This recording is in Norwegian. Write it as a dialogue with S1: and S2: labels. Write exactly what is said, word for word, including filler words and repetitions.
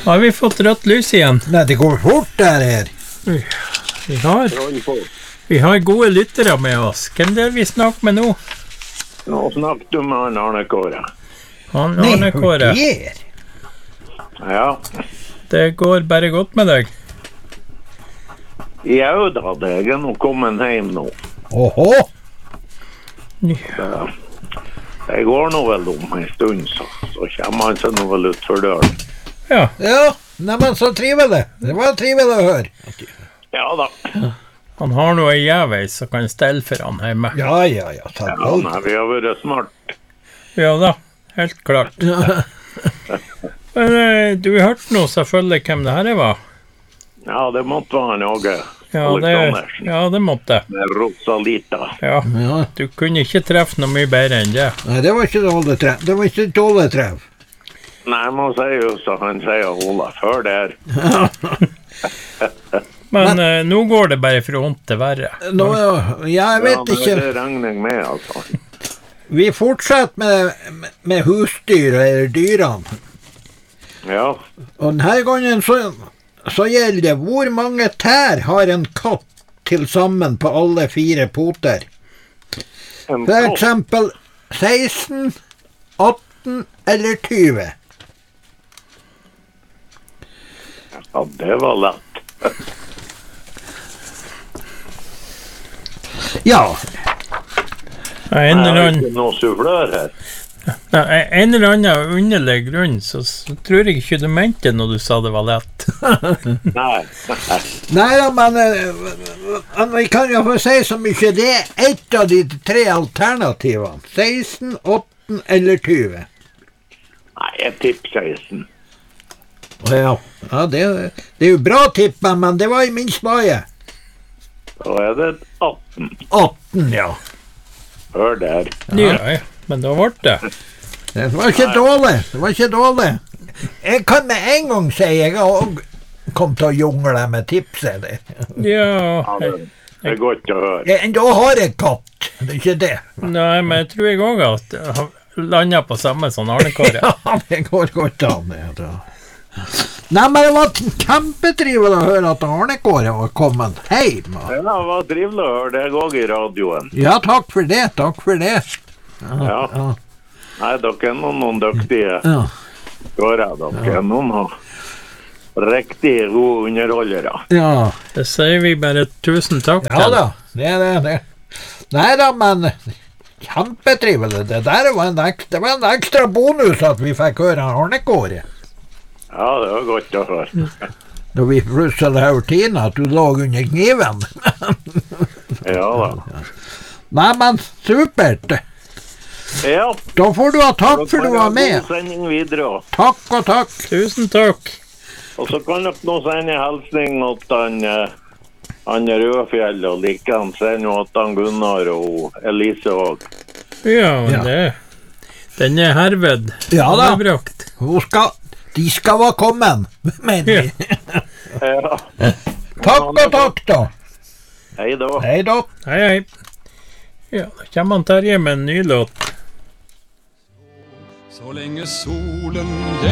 S1: Har vi fått rødt lys igjen?
S2: Nei, det går fort der her.
S1: Vi har, vi har gode lyttere med oss. Hvem er det vi snakker med nå?
S3: Nå snakket du med han Arne Kåre.
S1: Han Arne Kåre.
S3: Ja.
S1: Det går bare godt med deg.
S3: Ja da, det er nå kommet hjem nå.
S2: Åhå.
S3: Det, det går nå vel om en stund, så, så kommer han seg nå vel ut for døren.
S1: Ja.
S2: Ja, nei, men så trivelig. Det var trivelig å høre.
S3: Ja da.
S1: Han har noe i jævei som kan stelle for han hjemme.
S2: Ja, ja, ja. Takk.
S3: Ja, nei, vi har vært smart.
S1: Ja da, helt klart. Men du hørte nå selvfølgelig hvem det her var.
S3: Ja, det måtte være Åge.
S1: Ja, det, ja, det måtte.
S3: Med Rosalita.
S1: Ja. ja, du kunne ikke treffe noe mye bedre enn det.
S2: Nei, det var ikke dårlig treff. Det var ikke dårlig treff.
S3: Nei, man sier jo så han sier Ola før det her.
S1: Men, Men uh, nå går det bare fra vondt til verre.
S2: Nå, ja, jeg vet
S3: ja,
S2: ikke.
S3: Det er regning med, altså.
S2: Vi fortsetter med, med husdyr eller dyrene.
S3: Ja.
S2: Og denne gangen så, så gjelder det hvor mange tær har en katt til sammen på alle fire poter. For eksempel seksten, atten eller tyve.
S3: Ja, det var lett.
S2: Ja.
S1: En eller annen...
S3: ikke noe sufflør her.
S1: Ja, en eller annen underlig grunn, så, så tror jeg ikke du mente når du sa det var lett.
S3: Nei.
S2: Nei da, men uh, vi kan jo få si så mye. Det er ett av de tre alternativene. seksten, atten eller tyve.
S3: Nei, jeg tipper seksten.
S2: Ja, ja det, det er jo bra tippet, men det var i minst bare.
S3: Da er det atten.
S2: atten, ja.
S3: Hør der.
S1: Ja, ja, men da ble det.
S2: Det var ikke Nei. dårlig, det var ikke dårlig. Jeg kan med en gang si, jeg har også kommet til å jungle med tipset.
S1: Ja,
S3: ja det, det er godt å høre.
S2: Jeg, da har jeg katt, det er ikke det.
S1: Nei, men jeg tror jeg også at jeg har landet på samme som Arne Kåre.
S2: Ja, det går godt an, det da. Nei, men det var kjempetrivelig å høre at Arne Kåre var kommet hjem.
S3: Ja, det var trivelig å høre det også i radioen.
S2: Ja, takk for det, takk for det. Ja,
S3: ja.
S2: ja.
S3: Nei, dere er noen, noen dyktige.
S2: Ja.
S3: Dere er noen riktig gode underholdere.
S2: Ja.
S1: Det sier vi bare tusen takk til.
S2: Ja da, det er det, det. Nei da, men kjempetrivelig. Det der var en ekstra, det var en ekstra bonus at vi fikk høre Arne Kåre.
S3: Ja, det var godt å høre.
S2: Da vi plutselig hørte Tina at du lå under kniven.
S3: Ja da.
S2: Nei, men supert.
S3: Ja.
S2: Da får du ha takk for du var med.
S3: God sending videre.
S2: Takk og takk.
S1: Tusen takk.
S3: Og så kan dere nå sende hilsning til han, han Rødfjell, og like han sender jo til han Gunnar og Elise også.
S1: Ja, men det, den er herved.
S2: Ja da.
S1: Overbrakt.
S2: Hun skal... De skal være kommet, mener vi.
S3: Ja.
S2: Takk og takk da.
S3: Hei da.
S2: Hei da.
S1: Hei, hei. Ja, da kommer han Terje med en ny låt.
S4: Så lenge solen